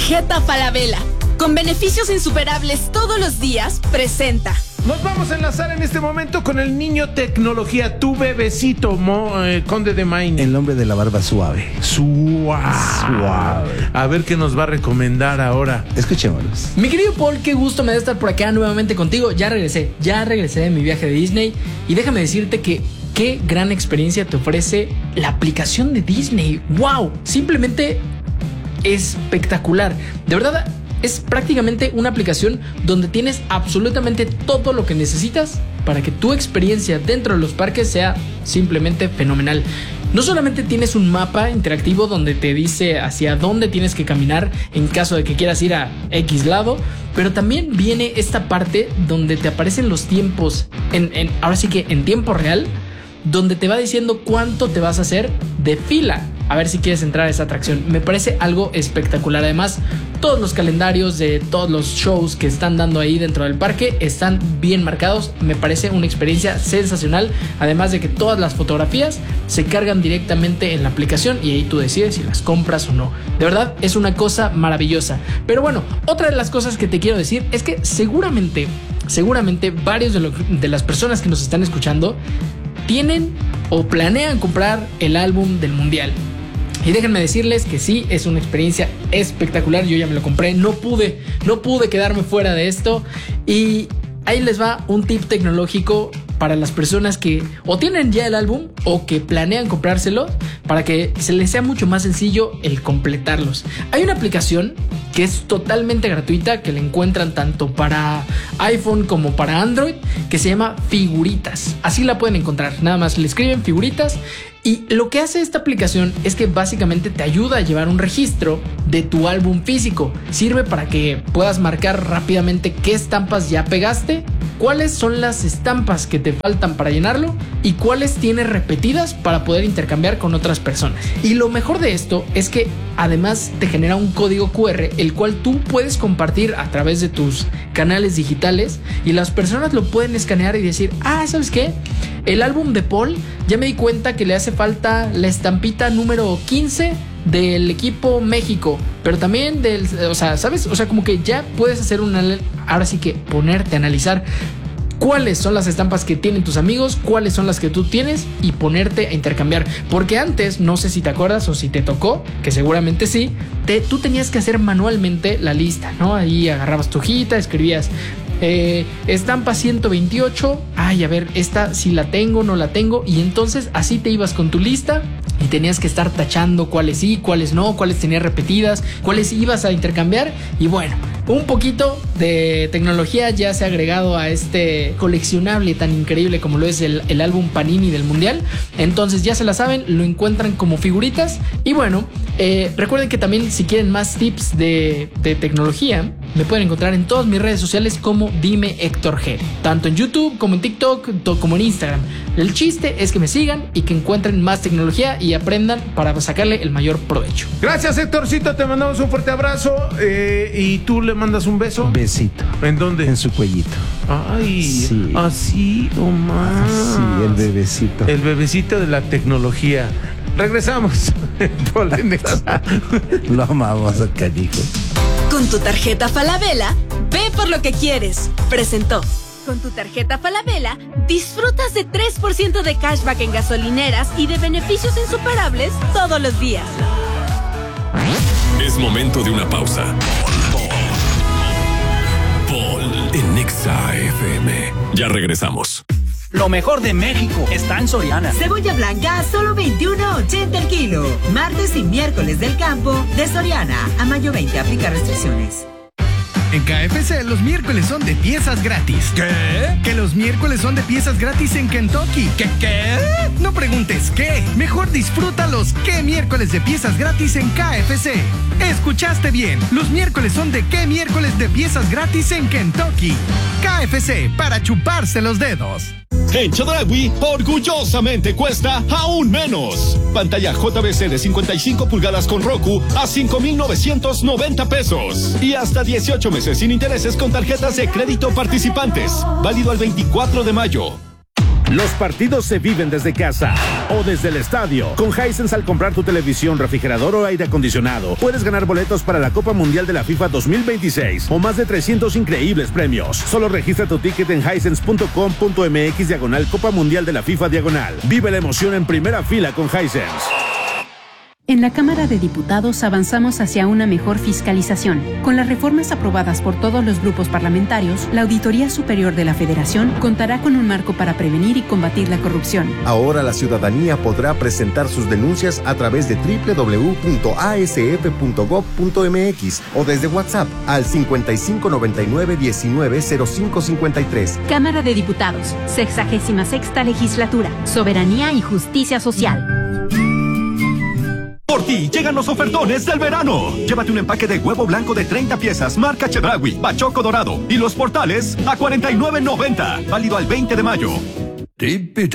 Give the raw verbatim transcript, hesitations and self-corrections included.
tarjeta Falabella, con beneficios insuperables todos los días, presenta. Nos vamos a enlazar en este momento con el niño tecnología, tu bebecito, Mo, eh, Conde de Maine. El hombre de la barba suave. Suave. Suave. A ver qué nos va a recomendar ahora. Escuchémoslos. Mi querido Paul, qué gusto me da estar por acá nuevamente contigo. Ya regresé, ya regresé de mi viaje de Disney. Y déjame decirte que qué gran experiencia te ofrece la aplicación de Disney. ¡Wow! Simplemente espectacular. De verdad, es prácticamente una aplicación donde tienes absolutamente todo lo que necesitas para que tu experiencia dentro de los parques sea simplemente fenomenal. No solamente tienes un mapa interactivo donde te dice hacia dónde tienes que caminar en caso de que quieras ir a X lado, pero también viene esta parte donde te aparecen los tiempos, en, en, ahora sí que en tiempo real, donde te va diciendo cuánto te vas a hacer de fila a ver si quieres entrar a esa atracción. Me parece algo espectacular. Además, todos los calendarios de todos los shows que están dando ahí dentro del parque están bien marcados. Me parece una experiencia sensacional. Además de que todas las fotografías se cargan directamente en la aplicación y ahí tú decides si las compras o no. De verdad, es una cosa maravillosa. Pero bueno, otra de las cosas que te quiero decir es que seguramente, seguramente varios de, lo, de las personas que nos están escuchando tienen o planean comprar el álbum del Mundial. Y déjenme decirles que sí, es una experiencia espectacular. Yo ya me lo compré, no pude, no pude quedarme fuera de esto. Y ahí les va un tip tecnológico para las personas que o tienen ya el álbum o que planean comprárselo, para que se les sea mucho más sencillo el completarlos. Hay una aplicación que es totalmente gratuita, que la encuentran tanto para iPhone como para Android, que se llama Figuritas. Así la pueden encontrar, nada más le escriben Figuritas. Y lo que hace esta aplicación es que básicamente te ayuda a llevar un registro de tu álbum físico. Sirve para que puedas marcar rápidamente qué estampas ya pegaste, cuáles son las estampas que te faltan para llenarlo y cuáles tienes repetidas para poder intercambiar con otras personas. Y lo mejor de esto es que además te genera un código cu erre, el cual tú puedes compartir a través de tus canales digitales y las personas lo pueden escanear y decir, ah, ¿sabes qué? El álbum de Paul, ya me di cuenta que le hace falta la estampita número quince del equipo México, pero también del, o sea, ¿sabes? O sea, como que ya puedes hacer una, ahora sí que ponerte a analizar cuáles son las estampas que tienen tus amigos, cuáles son las que tú tienes y ponerte a intercambiar. Porque antes, no sé si te acuerdas o si te tocó, que seguramente sí, te, tú tenías que hacer manualmente la lista, ¿no? Ahí agarrabas tu hojita, escribías eh, estampa ciento veintiocho, ay, a ver, esta si la tengo, no la tengo, y entonces así te ibas con tu lista y tenías que estar tachando cuáles sí, cuáles no, cuáles tenías repetidas, cuáles ibas a intercambiar. Y bueno, un poquito de tecnología ya se ha agregado a este coleccionable tan increíble como lo es el, el álbum Panini del Mundial. Entonces ya se la saben, lo encuentran como Figuritas. Y bueno, eh, recuerden que también si quieren más tips de, de tecnología, me pueden encontrar en todas mis redes sociales como Dime Héctor G, tanto en YouTube como en TikTok como en Instagram. El chiste es que me sigan y que encuentren más tecnología y aprendan para sacarle el mayor provecho. Gracias, Héctorcito, te mandamos un fuerte abrazo eh, y tú le mandas un beso. Besito. ¿En dónde? En su cuellito. Ay, sí. Así nomás. Sí, el bebecito. El bebecito de la tecnología. Regresamos. Lo amamos a canijo. Con tu tarjeta Falabella, ve por lo que quieres. Presentó. Con tu tarjeta Falabella, disfrutas de tres por ciento de cashback en gasolineras y de beneficios insuperables todos los días. Es momento de una pausa. Paul en Exa F M. Ya regresamos. Lo mejor de México está en Soriana. Cebolla blanca a solo veintiuno ochenta el kilo. Martes y miércoles del campo de Soriana. A mayo veinte aplica restricciones. En K F C los miércoles son de piezas gratis. ¿Qué? Que los miércoles son de piezas gratis en Kentucky. ¿Qué qué? No preguntes qué. Mejor disfruta los qué miércoles de piezas gratis en K F C. Escuchaste bien. Los miércoles son de qué miércoles de piezas gratis en Kentucky. K F C, para chuparse los dedos. En Chedraui, orgullosamente cuesta aún menos. Pantalla J V C de cincuenta y cinco pulgadas con Roku a cinco mil novecientos noventa pesos. Y hasta dieciocho meses sin intereses con tarjetas de crédito participantes. Válido al veinticuatro de mayo. Los partidos se viven desde casa o desde el estadio. Con Hisense, al comprar tu televisión, refrigerador o aire acondicionado, puedes ganar boletos para la Copa Mundial de la FIFA dos mil veintiséis o más de trescientos increíbles premios. Solo registra tu ticket en hisense punto com punto m x diagonal Copa Mundial de la FIFA diagonal. Vive la emoción en primera fila con Hisense. En la Cámara de Diputados avanzamos hacia una mejor fiscalización. Con las reformas aprobadas por todos los grupos parlamentarios, la Auditoría Superior de la Federación contará con un marco para prevenir y combatir la corrupción. Ahora la ciudadanía podrá presentar sus denuncias a través de doble u doble u doble u punto a s f punto gob punto m x o desde WhatsApp al cincuenta y cinco noventa y nueve diecinueve cero cinco cincuenta y tres. Cámara de Diputados, sexagésima sexta legislatura, soberanía y justicia social. Por ti llegan los ofertones del verano. Llévate un empaque de huevo blanco de treinta piezas, marca Chedraui, Bachoco Dorado y los portales a cuarenta y nueve noventa. Válido al veinte de mayo.